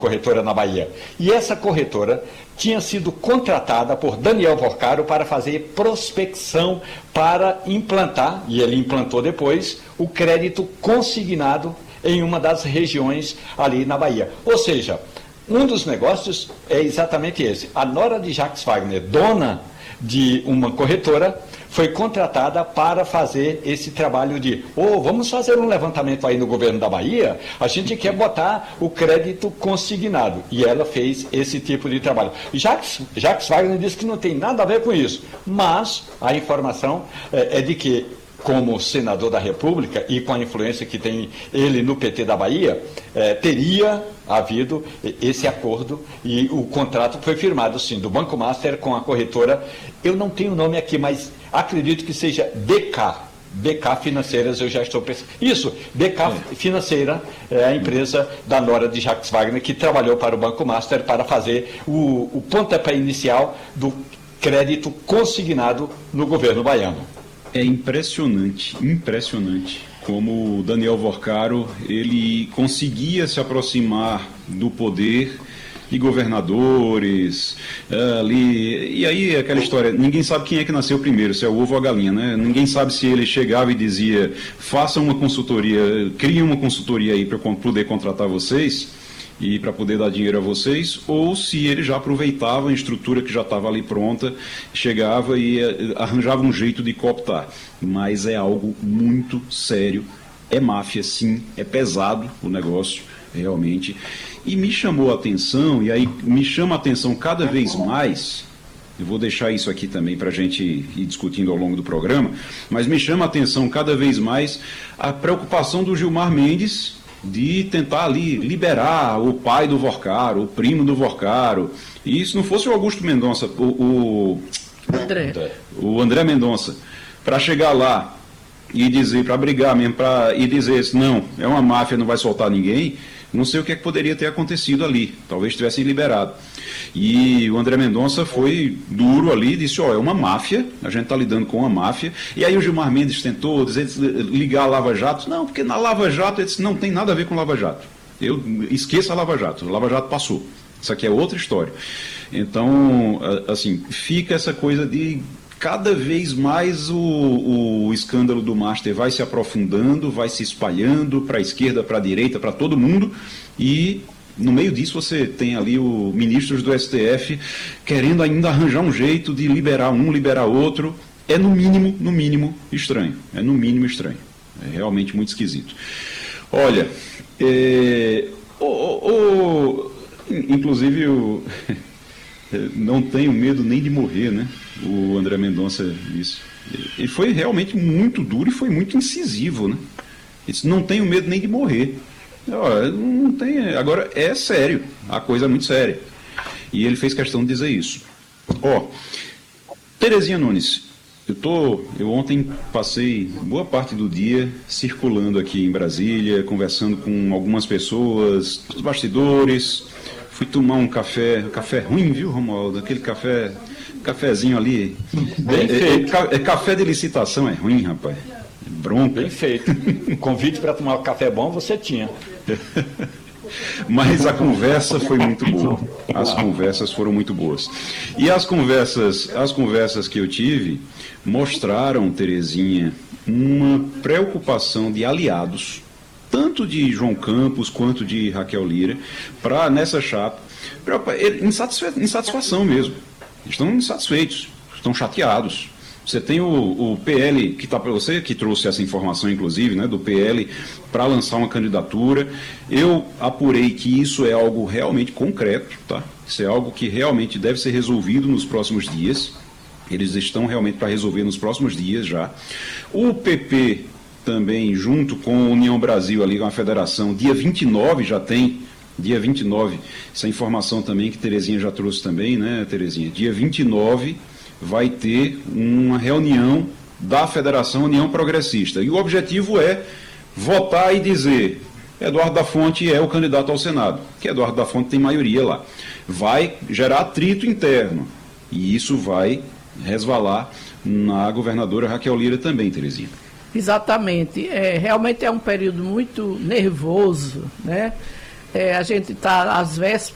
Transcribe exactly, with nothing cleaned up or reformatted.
corretora na Bahia. E essa corretora tinha sido contratada por Daniel Vorcaro para fazer prospecção para implantar, e ele implantou depois, o crédito consignado em uma das regiões ali na Bahia. Ou seja, um dos negócios é exatamente esse. A nora de Jacques Wagner, dona de uma corretora, foi contratada para fazer esse trabalho de, oh, vamos fazer um levantamento aí no governo da Bahia, a gente quer botar o crédito consignado. E ela fez esse tipo de trabalho. Jacques, Jacques Wagner disse que não tem nada a ver com isso, mas a informação é, é de que, como senador da República e com a influência que tem ele no P T da Bahia, eh, teria havido esse acordo e o contrato foi firmado, sim, do Banco Master com a corretora. Eu não tenho o nome aqui, mas acredito que seja B K. B K Financeiras, eu já estou pensando. Isso, B K é. Financeira é a empresa da nora de Jacques Wagner, que trabalhou para o Banco Master para fazer o, o pontapé inicial do crédito consignado no governo baiano. É impressionante, impressionante como o Daniel Vorcaro, ele conseguia se aproximar do poder de governadores, ali, e aí aquela história, ninguém sabe quem é que nasceu primeiro, se é o ovo ou a galinha, né? Ninguém sabe se ele chegava e dizia, faça uma consultoria, crie uma consultoria aí para poder contratar vocês, e para poder dar dinheiro a vocês, ou se ele já aproveitava a estrutura que já estava ali pronta, chegava e arranjava um jeito de cooptar. Mas é algo muito sério, é máfia sim, é pesado o negócio, realmente. E me chamou a atenção, e aí me chama a atenção cada vez mais, eu vou deixar isso aqui também para a gente ir discutindo ao longo do programa, mas me chama a atenção cada vez mais a preocupação do Gilmar Mendes de tentar ali liberar o pai do Vorcaro, o primo do Vorcaro. E se não fosse o Augusto Mendonça, o, o André, o André Mendonça, para chegar lá e dizer, para brigar mesmo, para e dizer, não, é uma máfia, não vai soltar ninguém, não sei o que, é que poderia ter acontecido ali, talvez tivessem liberado. E o André Mendonça foi duro ali, disse, ó, oh, é uma máfia, a gente está lidando com uma máfia. E aí o Gilmar Mendes tentou dizer, ligar a Lava Jato, não, porque na Lava Jato ele disse, não tem nada a ver com Lava Jato. Eu esqueça a Lava Jato, a Lava Jato passou. Isso aqui é outra história. Então, assim, fica essa coisa de cada vez mais o, o escândalo do Master vai se aprofundando, vai se espalhando para a esquerda, para a direita, para todo mundo, e no meio disso você tem ali os ministros do S T F querendo ainda arranjar um jeito de liberar um, liberar outro. É no mínimo, no mínimo estranho. É no mínimo estranho. É realmente muito esquisito. Olha, é, o, o, inclusive eu não tenho medo nem de morrer, né? O André Mendonça disse. Ele foi realmente muito duro e foi muito incisivo, né? Ele disse, não tenho medo nem de morrer. Não tem, agora é sério, a coisa é muito séria. E ele fez questão de dizer isso. Ó, Terezinha Nunes, eu, tô, eu ontem passei boa parte do dia circulando aqui em Brasília, conversando com algumas pessoas, os bastidores, fui tomar um café, café ruim, viu, Romualdo? Aquele café, cafezinho ali. Bem é, feito. É, é, é café de licitação, é ruim, rapaz. Bronca. Bem feito. Convite para tomar um café bom você tinha. Mas a conversa foi muito boa. As conversas foram muito boas. E as conversas, as conversas que eu tive mostraram, Terezinha, uma preocupação de aliados, tanto de João Campos quanto de Raquel Lira, para nessa chapa, insatisfação mesmo. Estão insatisfeitos, estão chateados. Você tem o, o P L, que está para você, que trouxe essa informação, inclusive, né, do P L, para lançar uma candidatura. Eu apurei que isso é algo realmente concreto, tá? Isso é algo que realmente deve ser resolvido nos próximos dias. Eles estão realmente para resolver nos próximos dias já. O P P também, junto com a União Brasil, ali com a federação, dia vinte e nove já tem, dia vinte e nove, essa informação também que Terezinha já trouxe também, né, Terezinha? Dia vinte e nove vai ter uma reunião da Federação União Progressista. E o objetivo é votar e dizer, Eduardo da Fonte é o candidato ao Senado, que Eduardo da Fonte tem maioria lá. Vai gerar atrito interno, e isso vai resvalar na governadora Raquel Lira também, Terezinha. Exatamente. É, realmente é um período muito nervoso, né? É, a gente está às vésperas